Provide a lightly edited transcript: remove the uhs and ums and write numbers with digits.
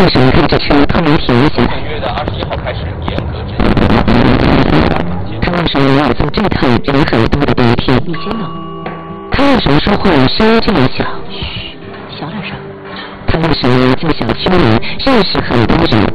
为什么在这区特别停一下？ 本月的21号开始严格执行。 他为什么要在这趟人很多的第一天？ 你先等。 他为什么说话声音这么小？ 嘘，小点声。 他为什么在小区里认识很多人？